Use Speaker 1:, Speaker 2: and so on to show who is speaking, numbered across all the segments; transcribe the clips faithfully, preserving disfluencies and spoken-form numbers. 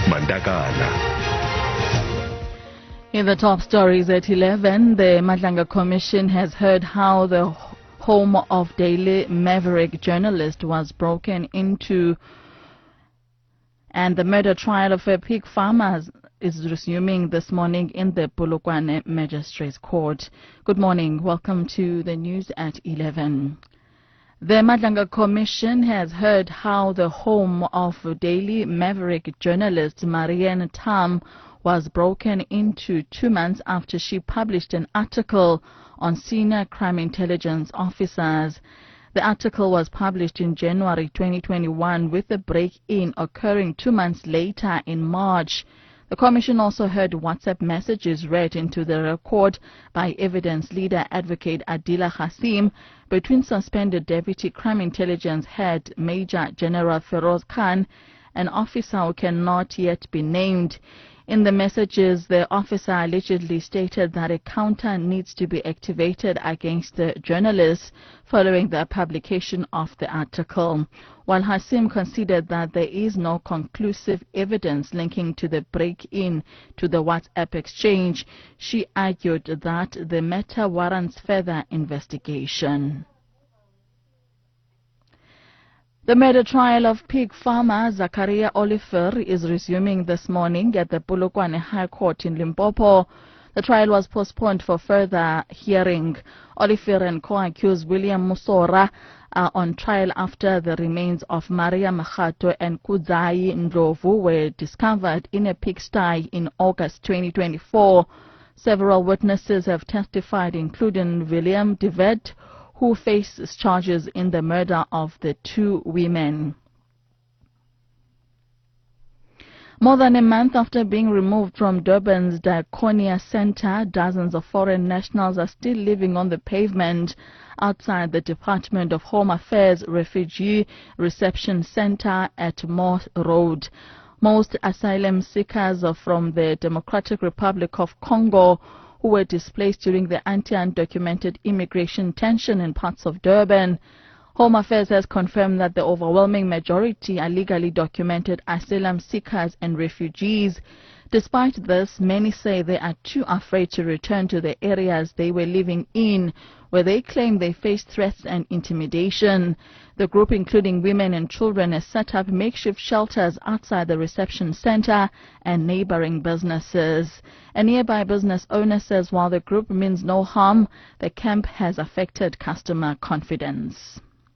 Speaker 1: Mandakana.
Speaker 2: In the top stories at eleven, the Madlanga Commission has heard how the home of Daily Maverick journalist was broken into, and the murder trial of a pig farmer is resuming this morning in the Polokwane Magistrates Court. Good morning. Welcome to the news at eleven. The Madlanga Commission has heard how the home of Daily Maverick journalist Marianne Tham was broken into two months after she published an article on senior crime intelligence officers. The article was published in January twenty twenty-one, with the break-in occurring two months later in March. The Commission also heard WhatsApp messages read into the record by evidence leader advocate Adila Hasim between suspended Deputy Crime Intelligence Head Major General Feroz Khan, an officer who cannot yet be named. In the messages, the officer allegedly stated that a counter needs to be activated against the journalists following the publication of the article. While Hasim considered that there is no conclusive evidence linking to the break-in to the WhatsApp exchange, she argued that the matter warrants further investigation. The murder trial of pig farmer Zakaria Oliver is resuming this morning at the Polokwane High Court in Limpopo. The trial was postponed for further hearing. Oliver and co-accused William Musora are on trial after the remains of Maria Machato and Kudzai Ndlovu were discovered in a pigsty in August twenty twenty-four. Several witnesses have testified, including William Devet, who faces charges in the murder of the two women. More than a month after being removed from Durban's Diakonia Center, dozens of foreign nationals are still living on the pavement outside the Department of Home Affairs Refugee Reception Center at Moore Road. Most asylum seekers are from the Democratic Republic of Congo, who were displaced during the anti-undocumented immigration tension in parts of Durban. Home Affairs has confirmed that the overwhelming majority are legally documented asylum seekers and refugees. Despite this, many say they are too afraid to return to the areas they were living in, where they claim they face threats and intimidation. The group, including women and children, has set up makeshift shelters outside the reception center and neighboring businesses. A nearby business owner says while the group means no harm, the camp has affected customer confidence.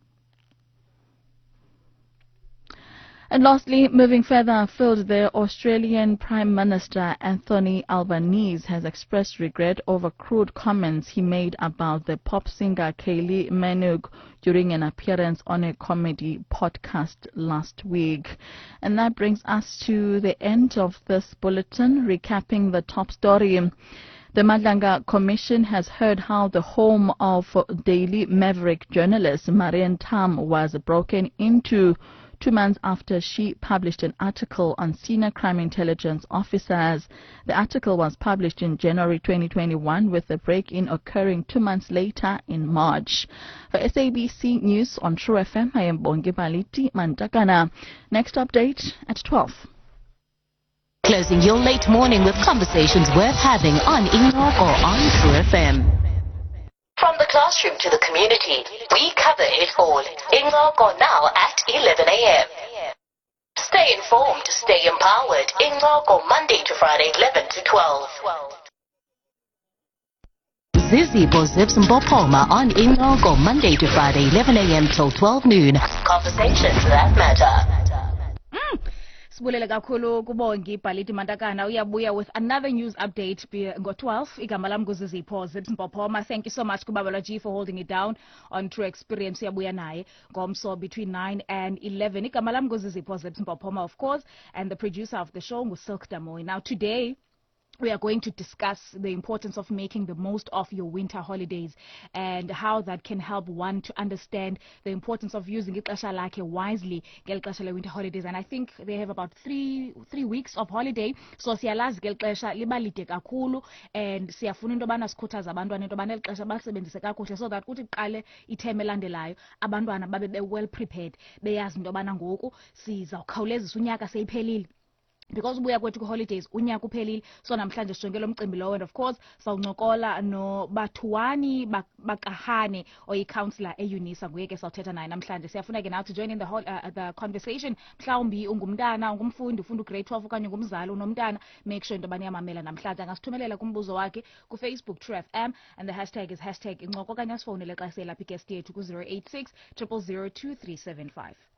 Speaker 2: And lastly, moving further afield, the Australian Prime Minister Anthony Albanese has expressed regret over crude comments he made about the pop singer Kylie Minogue during an appearance on a comedy podcast last week. And that brings us to the end of this bulletin, recapping the top story. The Madlanga Commission has heard how the home of Daily Maverick journalist Marianne Tham was broken into two months after she published an article on senior crime intelligence officers. The article was published in January twenty twenty-one, with the break-in occurring two months later in March. For S A B C News on True F M, I am Bongi Baliti Mandakana. Next update at twelve.
Speaker 3: Closing your late morning with conversations worth having on Ingog or on True F M. From the classroom to the community, we cover it all. Ingog or now at eleven a m Stay informed, stay empowered. Ingog or Monday to Friday, eleven to twelve. Zizipho Zips Mpopoma on Ingog or Monday to Friday, eleven a m till twelve noon. Conversations that matter.
Speaker 4: Mm. Sibulele kakhulu kubongi Bhaliti Mandakana uyabuya with another news update ngo twelve. Igama lami nguZizipho Mpopoma. Thank you so much Kubabala G for holding it down on True Experience. Uyabuya naye ngomso between nine and eleven. Igama lami nguZizipho Mpopoma, of course, and the producer of the show nguSilk Damoy. Now today we are going to discuss the importance of making the most of your winter holidays and how that can help one to understand the importance of using ixesha lakhe wisely ngeli xesha le winter holidays. And I think they have about three three weeks of holiday, so siyalazi ngeli xesha libalide kakhulu and siyafuna into yobana sikhuthaza abantwana into yobana eli xesha basebenzise kakuhle so that kuthi qale itheme elandelayo abantwana babe be well prepared, beyazi into yobana ngoku sizawukhawulezisa unyaka seyiphelile. because ubuya kwethu ku-holidays unyaka uphelile, so namhlanje sijongele umcimbi lowo, and of course sawuncokola no Bathuani Bakahane oyi-councillor eUNISA, nguye ke sawuthetha naye namhlanje. Siyafuna ke nawe to join in the whole uh, the conversation. Mhlawumbi ungumntana, ungumfundi, ufunda ugrade twelve okanye ungumzali unomntana, make sure into yobana iyamamela namhlanje. Angasithumelela kumbuzo wakhe ku-Facebook True F M, and the hashtag is hashtag incoko, okanye asifowunele xa selapha igesti yethu ku zero eight six zero zero zero two three seven five.